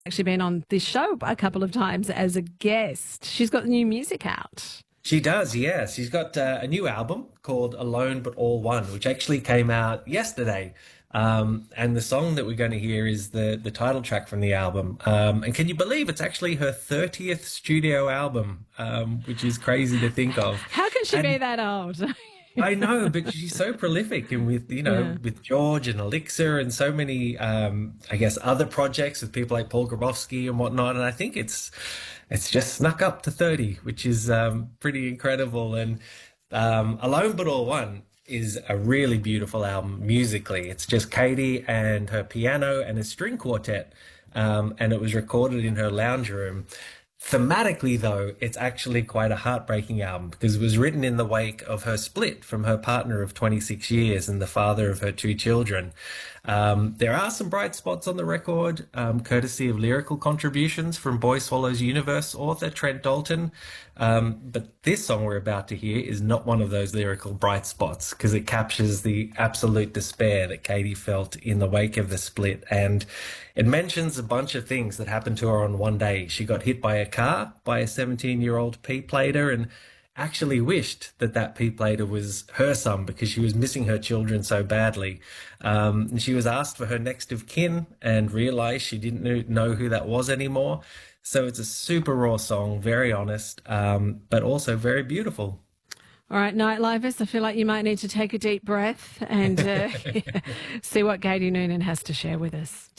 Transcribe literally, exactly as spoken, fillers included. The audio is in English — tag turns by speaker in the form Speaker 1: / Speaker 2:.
Speaker 1: Actually been on this show a couple of times as a guest. She's got new music out.
Speaker 2: She does, yes. She's got uh, a new album called Alone But All One, which actually came out yesterday. Um, and the song that we're going to hear is the, the title track from the album. Um, and can you believe it's actually her thirtieth studio album, um, which is crazy to think of.
Speaker 1: How can she
Speaker 2: and
Speaker 1: be that old?
Speaker 2: I know, but she's so prolific, and with, you know,
Speaker 1: Yeah.
Speaker 2: with George and Elixir and so many, um, I guess, other projects with people like Paul Grabowski and whatnot. And I think it's it's just snuck up to thirty, which is um, pretty incredible. And um, Alone But All One is a really beautiful album musically. It's just Katie and her piano and a string quartet, um, and it was recorded in her lounge room. Thematically, though, it's actually quite a heartbreaking album because it was written in the wake of her split from her partner of twenty-six years and the father of her two children. Um, there are some bright spots on the record, um, courtesy of lyrical contributions from Boy Swallows Universe author Trent Dalton. Um, but this song we're about to hear is not one of those lyrical bright spots because it captures the absolute despair that Katie felt in the wake of the split. And it mentions a bunch of things that happened to her on one day. She got hit by a car by a seventeen-year-old P-plater and actually wished that that P-plater was her son because she was missing her children so badly. Um, and she was asked for her next of kin and realised she didn't kn- know who that was anymore. So it's a super raw song, very honest, um, but also very beautiful.
Speaker 1: All right, Nightlivers, I feel like you might need to take a deep breath and uh, see what Katie Noonan has to share with us.